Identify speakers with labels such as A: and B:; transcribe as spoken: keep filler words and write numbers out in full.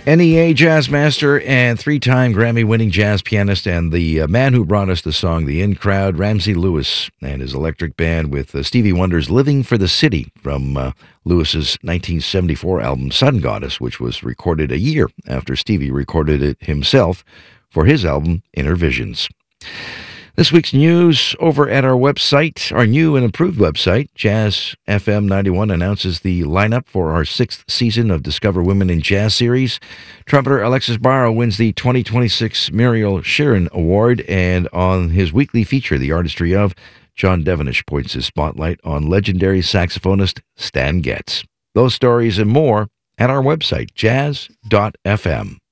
A: N E A jazz master and three-time Grammy-winning jazz pianist, and the uh, man who brought us the song The In Crowd, Ramsey Lewis, and his electric band with uh, Stevie Wonder's Living for the City from uh, Lewis's nineteen seventy-four album Sun Goddess, which was recorded a year after Stevie recorded it himself for his album Inner Visions. This week's news over at our website, our new and improved website, Jazz F M ninety-one, announces the lineup for our sixth season of Discover Women in Jazz series. Trumpeter Alexis Barrow wins the twenty twenty-six Muriel Sheeran Award, and on his weekly feature, The Artistry of, John Devenish points his spotlight on legendary saxophonist Stan Getz. Those stories and more at our website, jazz dot f m.